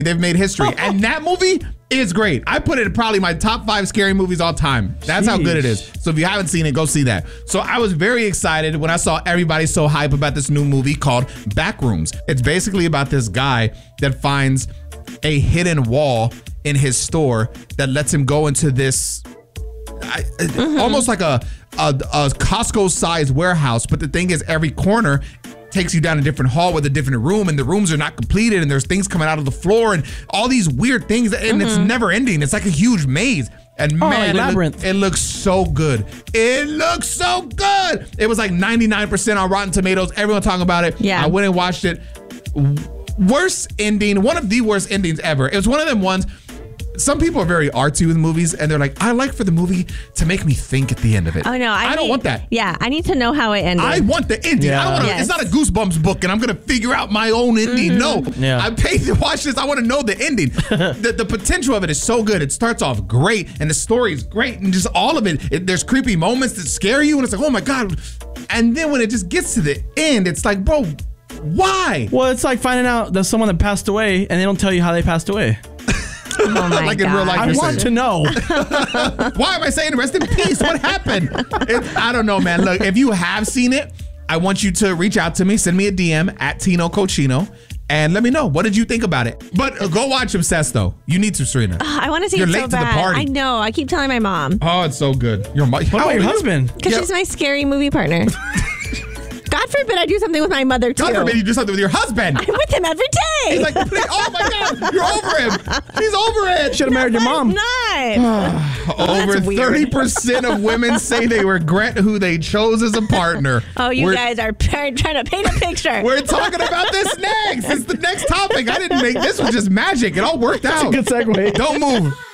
They've made history. And that movie is great. I put it in probably my top 5 scary movies all time. That's how good it is. So if you haven't seen it, go see that. So I was very excited when I saw everybody so hype about this new movie called Backrooms. It's basically about this guy that finds a hidden wall in his store that lets him go into this almost like a Costco-sized warehouse. But the thing is, every corner takes you down a different hall with a different room, and the rooms are not completed, and there's things coming out of the floor and all these weird things, and it's never ending. It's like a huge maze. And man, Labyrinth. It looks so good. It looks so good. It was like 99% on Rotten Tomatoes. Everyone talking about it. Yeah. I went and watched it. Worst ending, one of the worst endings ever. It was one of them ones. Some people are very artsy with movies, and they're like, I like for the movie to make me think at the end of it. Oh, no. I don't want that. Yeah, I need to know how it ended. I want the ending. Yeah. I don't want to, It's not a Goosebumps book, and I'm going to figure out my own ending. No. Yeah. I paid to watch this. I want to know the ending. the potential of it is so good. It starts off great, and the story is great, and just all of it. There's creepy moments that scare you, and it's like, oh, my God. And then when it just gets to the end, it's like, bro, why? Well, it's like finding out that someone that passed away, and they don't tell you how they passed away. Oh my Like God. in real life. I want to know. Why am I saying rest in peace? What happened? I don't know, man. Look, if you have seen it, I want you to reach out to me. Send me a DM at Tino Cochino and let me know. What did you think about it? But go watch Obsessed, though. You need to, Serena. I want to see You're it late so to the bad. party. I know. I keep telling my mom. Oh, it's so good. What about your husband? Because she's my scary movie partner. God forbid I do something with my mother, too. God forbid you do something with your husband. I'm with him every day. He's like, oh my God, you're over him. He's over it. Should have married your mom. Not. Over That's weird. 30% of women say they regret who they chose as a partner. Oh, you guys are trying to paint a picture. We're talking about this next. It's the next topic. I didn't make this was just magic. It all worked out. Good segue. Don't move.